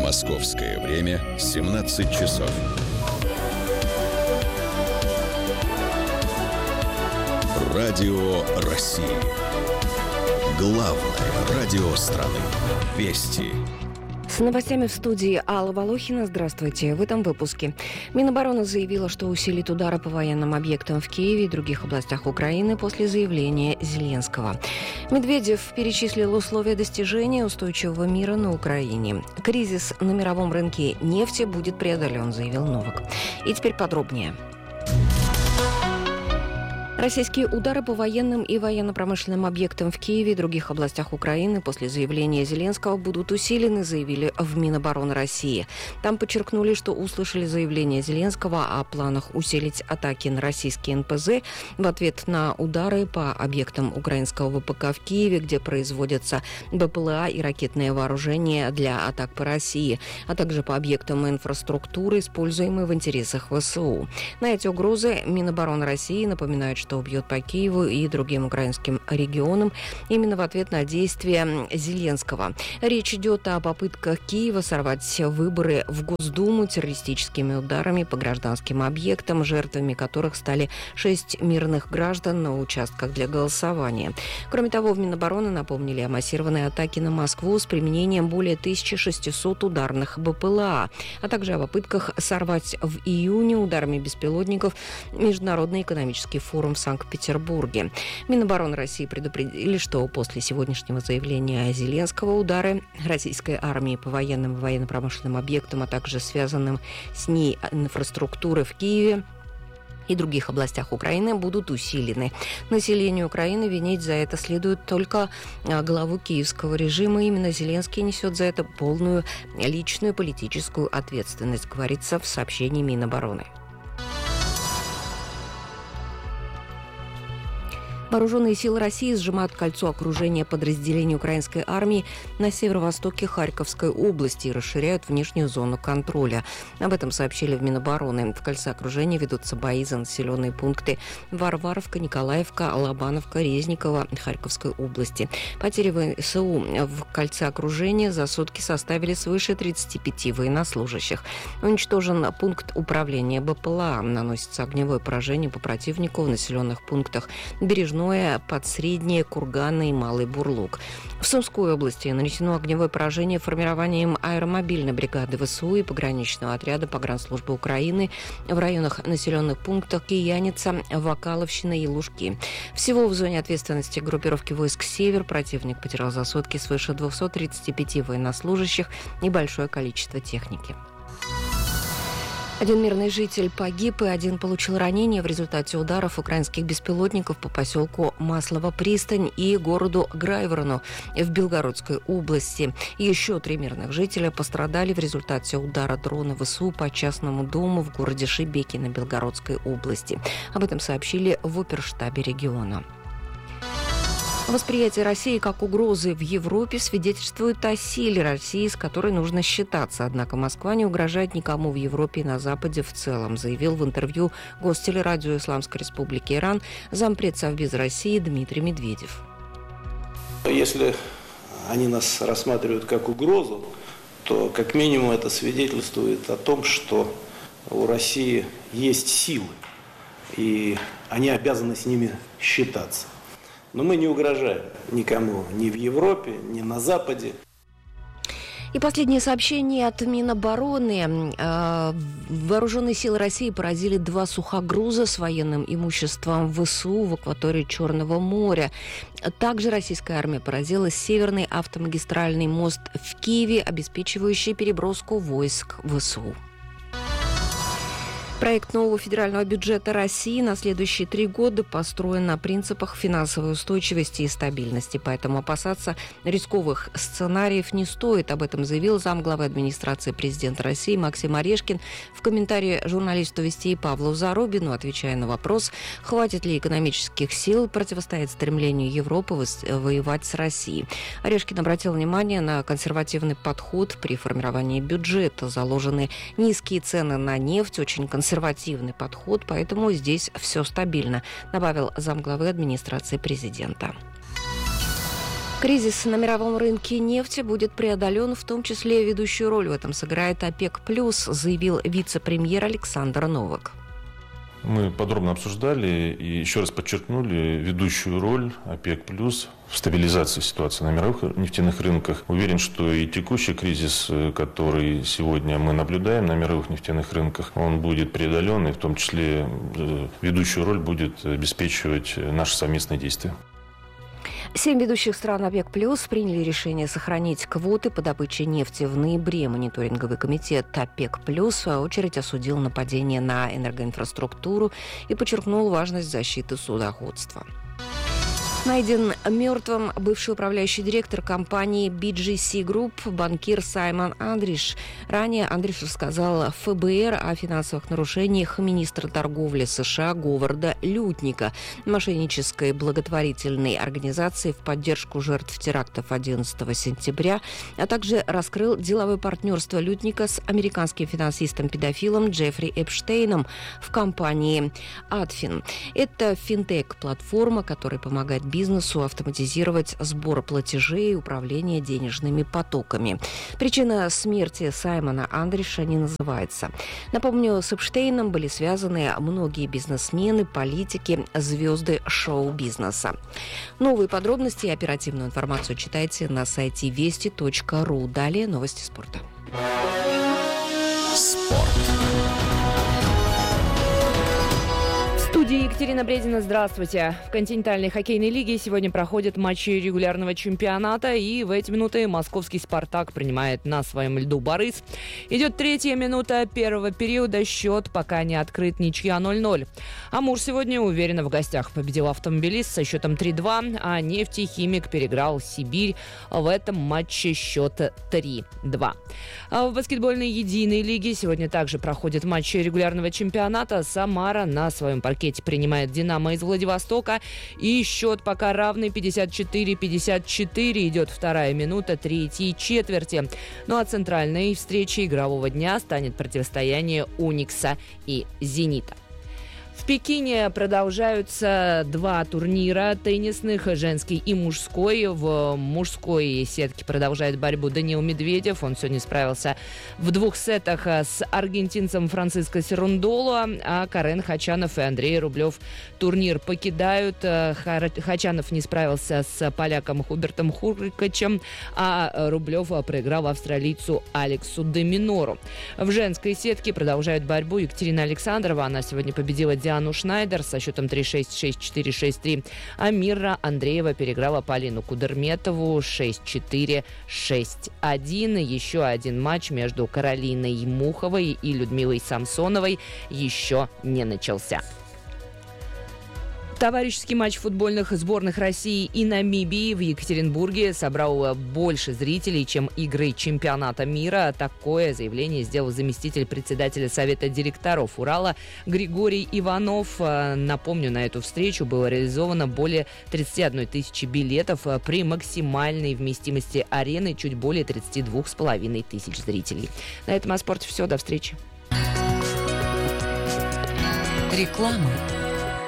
Московское время 17 часов. Радио России. Главное радио страны. Вести. С новостями в студии Алла Волохина. Здравствуйте. В этом выпуске. Минобороны заявила, что усилит удары по военным объектам в Киеве и других областях Украины после заявления Зеленского. Медведев перечислил условия достижения устойчивого мира на Украине. Кризис на мировом рынке нефти будет преодолен, заявил Новак. И теперь подробнее. Российские удары по военным и военно-промышленным объектам в Киеве и других областях Украины после заявления Зеленского будут усилены, заявили в Минобороны России. Там подчеркнули, что услышали заявление Зеленского о планах усилить атаки на российские НПЗ в ответ на удары по объектам украинского ВПК в Киеве, где производятся БПЛА и ракетное вооружение для атак по России, а также по объектам инфраструктуры, используемые в интересах ВСУ. На эти угрозы Минобороны России напоминает, что бьет по Киеву и другим украинским регионам именно в ответ на действия Зеленского. Речь идет о попытках Киева сорвать выборы в Госдуму террористическими ударами по гражданским объектам, жертвами которых стали 6 мирных граждан на участках для голосования. Кроме того, в Минобороны напомнили о массированной атаке на Москву с применением более 1600 ударных БПЛА, а также о попытках сорвать в июне ударами беспилотников Международный экономический форум в Санкт-Петербурге. Минобороны России предупредили, что после сегодняшнего заявления Зеленского удары российской армии по военным и военно-промышленным объектам, а также связанным с ней инфраструктуры в Киеве и других областях Украины будут усилены. Населению Украины винить за это следует только главу киевского режима. Именно Зеленский несет за это полную личную политическую ответственность, говорится в сообщении Минобороны. Вооруженные силы России сжимают кольцо окружения подразделений украинской армии на северо-востоке Харьковской области и расширяют внешнюю зону контроля. Об этом сообщили в Минобороны. В кольце окружения ведутся бои за населенные пункты Варваровка, Николаевка, Лобановка, Резниково Харьковской области. Потери ВСУ в кольце окружения за сутки составили свыше 35 военнослужащих. Уничтожен пункт управления БПЛА. Наносится огневое поражение по противнику в населенных пунктах Бережное, Подсреднее, Курганы и Малый Бурлук. В Сумской области нанесено огневое поражение формированием аэромобильной бригады ВСУ и пограничного отряда погранслужбы Украины в районах населенных пунктов Кияница, Вакаловщина и Лужки. Всего в зоне ответственности группировки войск «Север» противник потерял за сутки свыше 235 военнослужащих и большое количество техники. Один мирный житель погиб и один получил ранения в результате ударов украинских беспилотников по поселку Маслово-Пристань и городу Грайворону в Белгородской области. Еще 3 мирных жителя пострадали в результате удара дрона ВСУ по частному дому в городе Шебекино Белгородской области. Об этом сообщили в оперштабе региона. Восприятие России как угрозы в Европе свидетельствует о силе России, с которой нужно считаться. Однако Москва не угрожает никому в Европе и на Западе в целом, заявил в интервью гостелерадио Исламской Республики Иран зампред Совбеза России Дмитрий Медведев. Если они нас рассматривают как угрозу, то как минимум это свидетельствует о том, что у России есть силы, и они обязаны с ними считаться. Но мы не угрожаем никому ни в Европе, ни на Западе. И последнее сообщение от Минобороны. Вооруженные силы России поразили 2 сухогруза с военным имуществом ВСУ в акватории Черного моря. Также российская армия поразила северный автомагистральный мост в Киеве, обеспечивающий переброску войск ВСУ. Проект нового федерального бюджета России на следующие 3 года построен на принципах финансовой устойчивости и стабильности, поэтому опасаться рисковых сценариев не стоит. Об этом заявил замглавы администрации президента России Максим Орешкин в комментарии журналисту «Вестей» Павлу Зарубину, отвечая на вопрос, хватит ли экономических сил противостоять стремлению Европы воевать с Россией. Орешкин обратил внимание на консервативный подход при формировании бюджета. Заложены низкие цены на нефть, очень консервативный подход, поэтому здесь все стабильно, добавил замглавы администрации президента. Кризис на мировом рынке нефти будет преодолен, в том числе ведущую роль в этом сыграет ОПЕК+, заявил вице-премьер Александр Новак. Мы подробно обсуждали и еще раз подчеркнули ведущую роль ОПЕК+ в стабилизации ситуации на мировых нефтяных рынках. Уверен, что и текущий кризис, который сегодня мы наблюдаем на мировых нефтяных рынках, он будет преодолен, и в том числе ведущую роль будет обеспечивать наши совместные действия. 7 ведущих стран ОПЕК+ приняли решение сохранить квоты по добыче нефти в ноябре. Мониторинговый комитет ОПЕК+, в свою очередь, осудил нападение на энергоинфраструктуру и подчеркнул важность защиты судоходства. Найден мертвым бывший управляющий директор компании BGC Group банкир Саймон Андриш. Ранее Андриш рассказал ФБР о финансовых нарушениях министра торговли США Говарда Лютника, мошеннической благотворительной организации в поддержку жертв терактов 11 сентября, а также раскрыл деловое партнерство Лютника с американским финансистом-педофилом Джеффри Эпштейном в компании Adfin. Это финтех-платформа, которая помогает бизнесу автоматизировать сбор платежей и управление денежными потоками. Причина смерти Саймона Андриша не называется. Напомню, с Эпштейном были связаны многие бизнесмены, политики, звезды шоу-бизнеса. Новые подробности и оперативную информацию читайте на сайте вести.ру. Далее новости спорта. Спорт. В студии Екатерина Бредина. Здравствуйте. В континентальной хоккейной лиге сегодня проходят матчи регулярного чемпионата, и в эти минуты московский «Спартак» принимает на своем льду «Борис». Идет 3-я минута первого периода, счет пока не открыт, ничья 0-0. «Амур» сегодня уверенно в гостях победил «Автомобилист» со счетом 3-2, а «Нефтехимик» переиграл «Сибирь». В этом матче счет 3-2. В баскетбольной единой лиге сегодня также проходят матчи регулярного чемпионата. «Самара» на своем паркете принимает «Динамо» из Владивостока. И счет пока равный 54-54. Идет 2-я минута 3-й четверти. Ну а центральной встречей игрового дня станет противостояние «Уникса» и «Зенита». В Пекине продолжаются 2 турнира теннисных, женский и мужской. В мужской сетке продолжает борьбу Даниил Медведев. Он сегодня справился в 2 сетах с аргентинцем Франциско Серундоло, а Карен Хачанов и Андрей Рублев турнир покидают. Хачанов не справился с поляком Хубертом Хуркачем, а Рублев проиграл австралийцу Алексу де Минору. В женской сетке продолжают борьбу Екатерина Александрова. Она сегодня победила Диану Шнайдер со счетом 3-6, 6-4, 6-3. А Мира Андреева переиграла Полину Кудерметову 6-4, 6-1. Еще один матч между Каролиной Муховой и Людмилой Самсоновой еще не начался. Товарищеский матч футбольных сборных России и Намибии в Екатеринбурге собрал больше зрителей, чем игры чемпионата мира. Такое заявление сделал заместитель председателя Совета директоров Урала Григорий Иванов. Напомню, на эту встречу было реализовано более 31 тысячи билетов при максимальной вместимости арены чуть более 32,5 тысяч зрителей. На этом о спорте все. До встречи. Реклама.